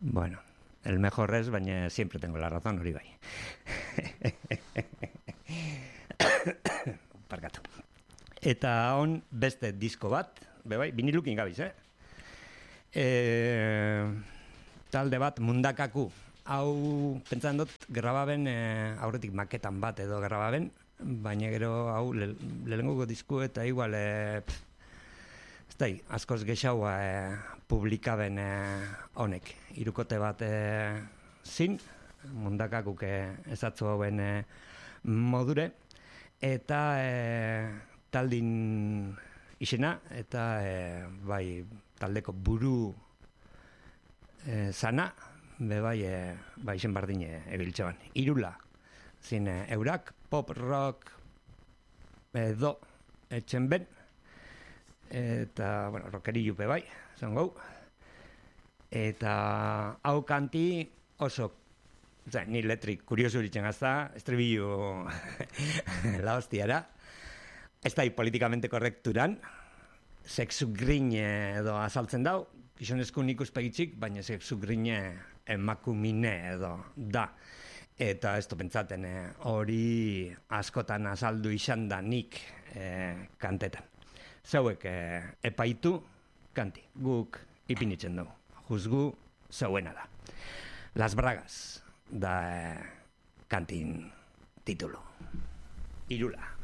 Bueno, el mejor es, baina siempre tengo la razón, hori bai. Parkatu. Eta on beste disko bat, bebai, binilukin gabiz, talde bat, Mundakaku. Hau, pentsan dut, grababen, aurretik maketan bat edo grababen, baina gero hau lehenengoko disku eta igual, ez da, askoz gexaua publikaben honek. Hirukote bat zin, Mundakakuk ezatzu hauen modure, eta taldin izena, eta bai, taldeko buru zana, bai, izen bardine ebiltzeban. Irula, zin eurak, pop, rock, edo, etxen ben, eta, bueno, rockeri jupe bai, zon gau. Eta hau kanti oso, ni letrik kuriosu ditzen gazta, estribillo la hostiara, ez da politikamente korrekturan, sexu grine edo azaltzen dau, gizonezko ikuspegitzik, baina sexu grine emakumine edo da. Eta ez du pentsaten hori askotan azaldu izan da nik kantetan. Zeuek epaitu kanti, guk ipinitzen dugu. Juzgu zeuena da. Las Bragas da kantin titulu. Irula.